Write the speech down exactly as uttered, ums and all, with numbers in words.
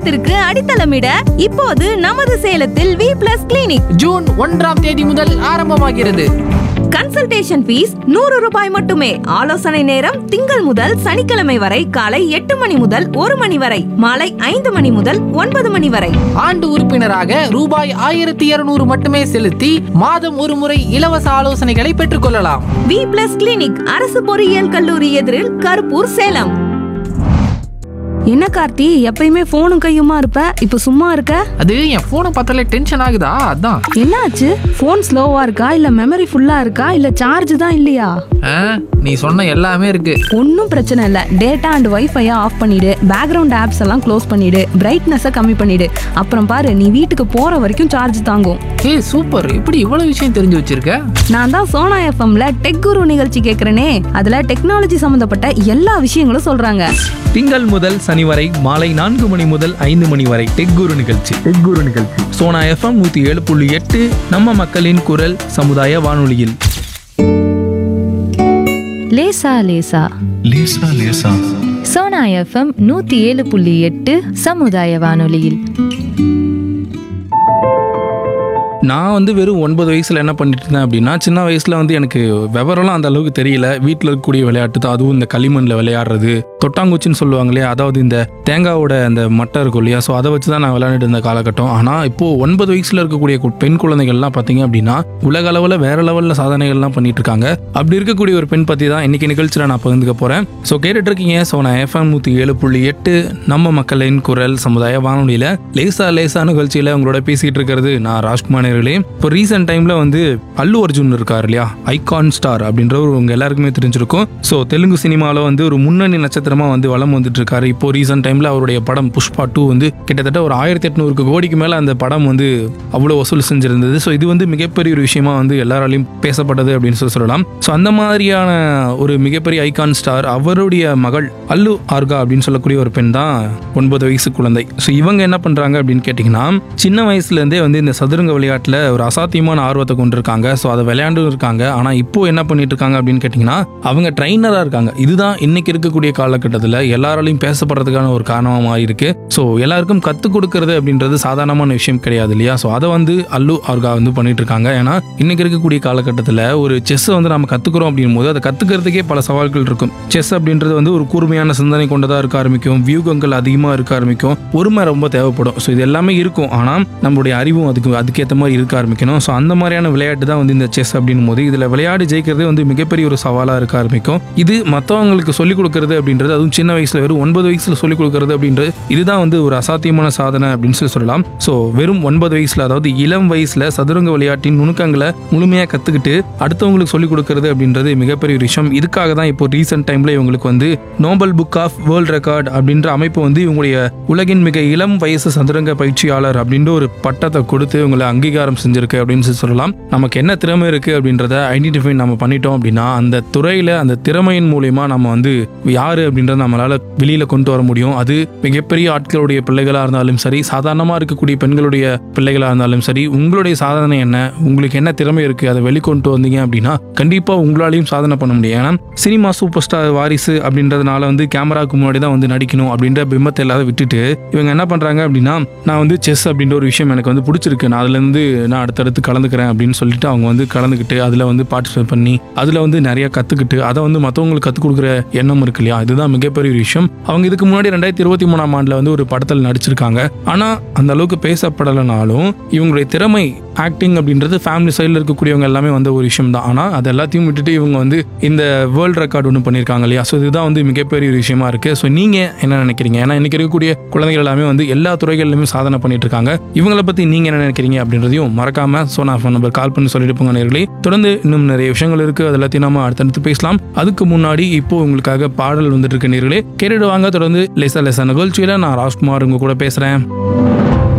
எதிர்காலத்திற்கு அடித்தளமிட இப்போது நமது சேலத்தில் வி பிளஸ் கிளினிக் ஜூன் ஒன்றாம் தேதி முதல் ஆரம்பமாகிறது. கன்சல்டேஷன் ஃபீஸ் நூறு ரூபாய் மட்டுமே. ஆலோசனை நேரம் திங்கள் முதல் சனிக்கிழமை வரை காலை எட்டு மணி முதல் ஒரு மணி வரை, மாலை ஐந்து மணி முதல் ஒன்பது மணி வரை. ஆண்டு உறுப்பினராக ரூபாய் ஆயிரத்தி இருநூறு மட்டுமே செலுத்தி மாதம் ஒரு முறை இலவச ஆலோசனைகளை பெற்றுக் கொள்ளலாம். வி பிளஸ் கிளினிக், அரசு பொறியியல் கல்லூரி எதிரில், கருப்பூர், சேலம். என்ன கார்த்தி, எப்பயுமே போனும் கையுமா இருப்ப, இப்ப சும்மா இருக்க? அது என் போனை பார்த்தாலே டென்ஷன் ஆகுதா, அதான். என்னாச்சு? போன் ஸ்லோவா இருக்கா, இல்ல மெமரி ஃபுல்லா இருக்கா, இல்ல சார்ஜ் தான் இல்லையா? நீ சொன்ன எல்லாமே இருக்கு. ஒன்னும் பிரச்சனை இல்ல. டேட்டா அண்ட் வைஃபையை ஆஃப் பண்ணிடு, பேக்ரவுண்ட் ஆப்ஸ் எல்லாம் க்ளோஸ் பண்ணிடு, பிரைட்னஸை கம்மி பண்ணிடு. அப்புறம் பாரு, நீ வீட்டுக்கு போற வரைக்கும் சார்ஜ் தாங்கும். ஏய் சூப்பர், இப்படி இவ்வளவு விஷயம் தெரிஞ்சு வச்சிருக்க. நான் தான் சோனா எஃப்எம்ல டெக் குரு நிகழ்ச்சி கேட்கறேனே, அதுல டெக்னாலஜி சம்பந்தப்பட்ட எல்லா விஷயங்களும் சொல்றாங்க. திங்கள் முதல் சனி வரை மாலை நான்கு மணி முதல் ஐந்து மணி வரை டெக் குரு நிகழ்ச்சி டெக் குரு நிகழ்ச்சி சோனா எஃப்எம் நூத்தி ஏழு புள்ளி எட்டு நம்ம மக்களின் குரல் சமுதாய வானொலியில். லேசா லேசா லேசா லேசா சோனா எஃப்எம் நூத்தி ஏழு புள்ளி எட்டு சமுதாய வானொலியில். நான் வந்து வெறும் ஒன்பது வயசில் என்ன பண்ணிட்டு இருந்தேன் அப்படின்னா, சின்ன வயசில் வந்து எனக்கு விவரம்லாம் அந்த அளவுக்கு தெரியல. வீட்டில் இருக்கக்கூடிய விளையாட்டு தான், அதுவும் இந்த களிமண்ணில் விளையாடுறது, தொட்டாங்குச்சின்னு சொல்லுவாங்க இல்லையா, அதாவது இந்த தேங்காவோட அந்த மட்டை இருக்கும் இல்லையா, ஸோ அதை வச்சு தான் நான் விளையாண்டுட்டு இருந்த காலகட்டம். ஆனால் இப்போது ஒன்பது வயசில் இருக்கக்கூடிய பெண் குழந்தைகள்லாம் பார்த்தீங்க அப்படின்னா உலக அளவில் வேற லெவலில் சாதனைகள்லாம் பண்ணிட்டு இருக்காங்க. அப்படி இருக்கக்கூடிய ஒரு பெண் பற்றி தான் இன்னைக்கு நிகழ்ச்சியில் நான் பகிர்ந்துக்க போகிறேன். ஸோ கேட்டுட்டு இருக்கீங்க ஸோ நான் எஃப்எம் நூற்றி ஏழு புள்ளி எட்டு நம்ம மக்களின் குரல் சமுதாய வானொலியில் லேசா லேசா நிகழ்ச்சியில் உங்களோட பேசிகிட்டு இருக்கிறது நான் ராஜ்குமார். இப்போ ரீசெண்ட் டைம்ல வந்து அல்லு அர்ஜுன் இருக்கார் இல்லையா, ஐகான் ஸ்டார் அப்படின்றவர் உங்க எல்லாருக்குமே தெரிஞ்சிருக்கும். ஸோ தெலுங்கு சினிமாவில் வந்து ஒரு முன்னணி நட்சத்திரமா வந்து வலம் வந்துட்டு இருக்காரு. இப்போ ரீசெண்ட் டைம்ல அவருடைய படம் புஷ்பா டூ வந்து கிட்டத்தட்ட ஒரு ஆயிரத்தி எட்நூறுக்கு கோடிக்கு மேல அந்த படம் வந்து அவ்வளோ வசூல் செஞ்சிருந்தது. ஸோ இது வந்து மிகப்பெரிய ஒரு விஷயமா வந்து எல்லாராலையும் பேசப்பட்டது அப்படின்னு சொல்லி சொல்லலாம். ஸோ அந்த மாதிரியான ஒரு மிகப்பெரிய ஐகான் ஸ்டார், அவருடைய மகள் அல்லு ஆர்கா அப்படின்னு சொல்லக்கூடிய ஒரு பெண் தான் ஒன்பது வயசு குழந்தை. ஸோ இவங்க என்ன பண்றாங்க அப்படின்னு கேட்டீங்கன்னா, சின்ன வயசுல இருந்தே வந்து இந்த சதுரங்க விளையாட்டு ஒரு அசாத்தியமான ஆர்வத்தை கொண்டிருக்காங்க. ஸோ அதை விளையாண்டு இருக்காங்க. ஆனால் இப்போ என்ன பண்ணிட்டு இருக்காங்க அப்படின்னு கேட்டிங்கன்னா, அவங்க ட்ரைனராக இருக்காங்க. இதுதான் இன்னைக்கு இருக்கக்கூடிய காலகட்டத்தில் எல்லாராலையும் பேசப்படுறதுக்கான ஒரு காரணமாக மாறி இருக்கு. ஸோ எல்லாருக்கும் கற்றுக் கொடுக்கறது அப்படின்றது சாதாரணமான விஷயம் கிடையாது இல்லையா. ஸோ அதை வந்து அல்லு ஆர்கா வந்து பண்ணிட்டு இருக்காங்க. ஏன்னா இன்னைக்கு இருக்கக்கூடிய காலகட்டத்தில் ஒரு செஸ் வந்து நம்ம கற்றுக்கிறோம் அப்படின் போது அதை கற்றுக்கிறதுக்கே பல சவால்கள் இருக்கும். செஸ் அப்படின்றது வந்து ஒரு கூர்மையான சிந்தனை கொண்டதாக இருக்க ஆரம்பிக்கும், வியூகங்கள் அதிகமாக இருக்க ஆரம்பிக்கும், பொறுமை ரொம்ப தேவைப்படும். ஸோ இது எல்லாமே இருக்கும். ஆனால் நம்மளுடைய அறிவும் அதுக்கு அதுக்கேற்ற மாதிரி இருக்க ஆரம்பிக்கணும். ஸோ அந்த மாதிரியான விளையாட்டு தான் வந்து இந்த செஸ் அப்படின்னும் போது இதில் விளையாடி ஜெயிக்கிறதே வந்து மிகப்பெரிய ஒரு சவாலாக இருக்க ஆரம்பிக்கும். இது மற்றவங்களுக்கு சொல்லிக் கொடுக்கறது அப்படின்றது, அதுவும் சின்ன வயசுல வெறும் ஒன்பது வயசுல சொல்லிக் கொடுக்கறது அப்படின்றது இதுதான் வந்து ஒரு அசாத்தியமான சாதனை அப்படின்னு சொல்லி சொல்லலாம். ஸோ வெறும் ஒன்பது வயசுல, அதாவது இளம் வயசுல சதுரங்க விளையாட்டின் நுணுக்கங்களை முழுமையாக கற்றுக்கிட்டு அடுத்தவங்களுக்கு சொல்லிக் கொடுக்கறது அப்படின்றது மிகப்பெரிய விஷயம். இதுக்காக தான் இப்போ ரீசெண்ட் டைம்ல இவங்களுக்கு வந்து Nobel book of world record அப்படின்ற அமைப்பு வந்து இவங்களுடைய உலகின் மிக இளம் வயசு சதுரங்க பயிற்சியாளர் அப்படின்ற ஒரு பட்டத்தை கொடுத்து இவங்களை அங்கீகாரம் செஞ்சிருக்கு அப்படின்னு சொல்லலாம். நமக்கு என்ன திறமை இருக்கு அப்படின்றத ஐடென்டிஃபை நம்ம பண்ணிட்டோம் அப்படின்னா அந்த துறையில அந்த திறமையின் மூலியமா நம்ம வந்து யாரு அப்படின்றத நம்மளால வெளியில கொண்டு வர முடியும். அது மிகப்பெரிய ஆட்களுடைய பிள்ளைகளா இருந்தாலும் சரி, சாதாரணமா இருக்கக்கூடிய பெண்களுடைய பிள்ளைகளா இருந்தாலும் சரி, உங்களுடைய சாதனை என்ன, உங்களுக்கு என்ன திறமை இருக்கு, அதை வெளிக்கொண்டு வந்தீங்க அப்படின்னா கண்டிப்பா உங்களாலையும் சாதனை பண்ண முடியும். ஏன்னா சினிமா சூப்பர் ஸ்டார் வாரிசு அப்படின்றதுனால வந்து கேமராக்கு முன்னாடி தான் வந்து நடிக்கணும் அப்படின்ற பிம்பத்தை எல்லாரும் விட்டுட்டு இவங்க என்ன பண்றாங்க அப்படின்னா, நான் வந்து செஸ் அப்படின்ற ஒரு விஷயம் எனக்கு வந்து பிடிச்சிருக்கு, நான் அதுல இருந்து நான் அடுத்தடுத்து கலந்துக்கிறேன் அப்படின்னு சொல்லிட்டு அவங்க வந்து கலந்துக்கிட்டு அதில் வந்து பார்ட்டிசிபேட் பண்ணி அதில் வந்து நிறைய கற்றுக்கிட்டு அதை வந்து மற்றவங்களுக்கு கற்றுக் கொடுக்குற எண்ணம் இருக்கு இல்லையா, இதுதான் மிகப்பெரிய விஷயம். அவங்க இதுக்கு முன்னாடி ரெண்டாயிரத்தி இருபத்தி மூணாம் ஆண்டில் வந்து ஒரு படத்தில் நடிச்சிருக்காங்க. ஆனால் அந்த அளவுக்கு பேசப்படலைனாலும் இவங்களுடைய திறமை ஆக்டிங் அப்படின்றது ஃபேமிலி சைடில் இருக்கக்கூடியவங்க எல்லாமே வந்து ஒரு விஷயம் தான். ஆனால் அது எல்லாத்தையும் விட்டுட்டு இவங்க வந்து இந்த வேர்ல்டு ரெக்கார்டு ஒன்று பண்ணியிருக்காங்க இல்லையா. ஸோ இதுதான் வந்து மிகப்பெரிய ஒரு விஷயமா இருக்கு. ஸோ நீங்கள் என்ன நினைக்கிறீங்க? ஏன்னா இன்னைக்கு இருக்கக்கூடிய குழந்தைகள் எல்லாமே வந்து எல்லா துறைகளிலுமே சாதனை பண்ணிட்டு இருக்காங்க. இவங்களை பற்றி நீங்கள் என்ன நினைக்கிறீங்க அப்படின்றதையும் மறக்காம சோனா ஃபோன் நம்பர் கால் பண்ணி சொல்லிட்டு போங்க நேயர்களே. தொடர்ந்து இன்னும் நிறைய விஷயங்கள் இருக்கு, அது எல்லாத்தையும் நம்ம அடுத்தடுத்து பேசலாம். அதுக்கு முன்னாடி இப்போ உங்களுக்காக பாடல் வந்துட்டு இருக்க நேயர்களே, கேட்டுட்டு வாங்க. தொடர்ந்து லேசா லேசா நிகழ்ச்சியில நான் ராஜ்குமார் உங்க கூட பேசுறேன்.